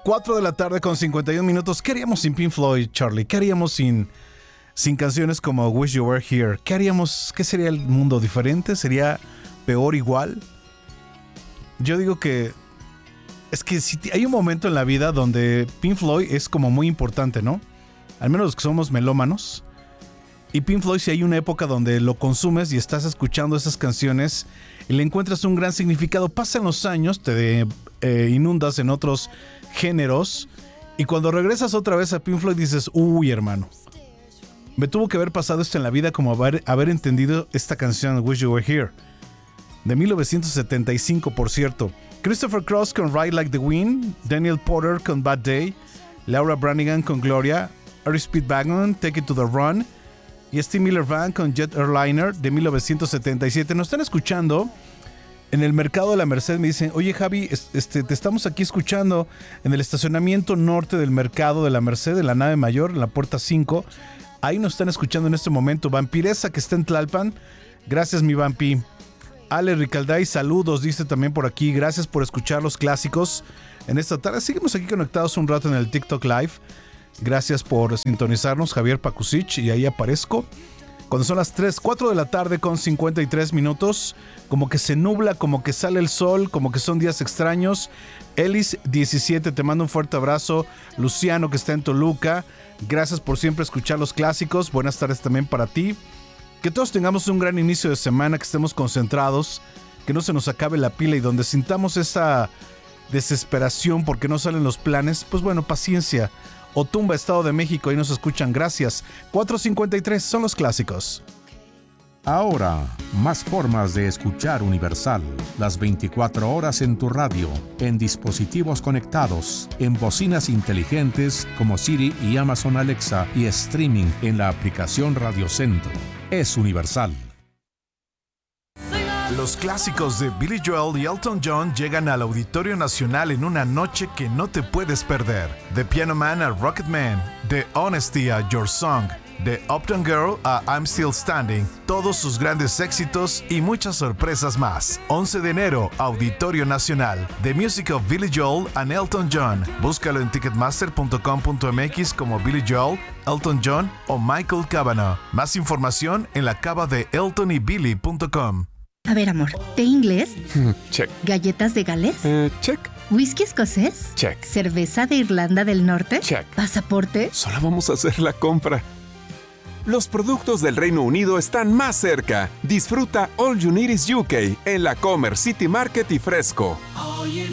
4 de la tarde con 51 minutos. ¿Qué haríamos sin Pink Floyd, Charlie? ¿Qué haríamos sin canciones como Wish You Were Here? ¿Qué haríamos? ¿Qué sería el mundo diferente? ¿Sería peor, igual? Yo digo que es que si hay un momento en la vida donde Pink Floyd es como muy importante, ¿no? Al menos los que somos melómanos. Y Pink Floyd, si hay una época donde lo consumes y estás escuchando esas canciones y le encuentras un gran significado, pasan los años, te inundas en otros géneros y cuando regresas otra vez a Pink Floyd dices, uy, hermano, me tuvo que haber pasado esto en la vida como haber entendido esta canción Wish You Were Here, de 1975, por cierto. Christopher Cross con Ride Like the Wind, Daniel Porter con Bad Day, Laura Branigan con Gloria, Ari Speedwagon, Take It to the Run, y Steve Miller Band con Jet Airliner de 1977. Nos están escuchando en el mercado de la Merced. Me dicen, oye Javi, te estamos aquí escuchando en el estacionamiento norte del mercado de la Merced, de la nave mayor, en la puerta 5. Ahí nos están escuchando en este momento. Vampiresa, que está en Tlalpan. Gracias, mi Vampi. Ale Ricalday, saludos, dice también por aquí. Gracias por escuchar los clásicos en esta tarde. Seguimos aquí conectados un rato en el TikTok Live. Gracias por sintonizarnos, Javier Pakusich, y ahí aparezco. Cuando son las 4 de la tarde con 53 minutos, como que se nubla, como que sale el sol, como que son días extraños. Elis17, te mando un fuerte abrazo. Luciano, que está en Toluca, gracias por siempre escuchar los clásicos. Buenas tardes también para ti. Que todos tengamos un gran inicio de semana, que estemos concentrados, que no se nos acabe la pila y donde sintamos esa desesperación porque no salen los planes, pues bueno, paciencia. Otumba, Estado de México, ahí nos escuchan, gracias. 4:53 son los clásicos. Ahora, más formas de escuchar Universal. Las 24 horas en tu radio, en dispositivos conectados, en bocinas inteligentes como Siri y Amazon Alexa y streaming en la aplicación Radio Centro. Es Universal. Los clásicos de Billy Joel y Elton John llegan al Auditorio Nacional en una noche que no te puedes perder. De Piano Man a Rocket Man, de Honesty a Your Song, de Uptown Girl a I'm Still Standing, todos sus grandes éxitos y muchas sorpresas más. 11 de enero, Auditorio Nacional. The Music of Billy Joel and Elton John. Búscalo en ticketmaster.com.mx como Billy Joel, Elton John o Michael Cavanaugh. Más información en la cava de eltonybilly.com. A ver, amor, ¿té inglés? Check. ¿Galletas de Gales? Check. ¿Whisky escocés? Check. ¿Cerveza de Irlanda del Norte? Check. ¿Pasaporte? Solo vamos a hacer la compra. Los productos del Reino Unido están más cerca. Disfruta All You Need Is UK en la Commerce City Market y Fresco.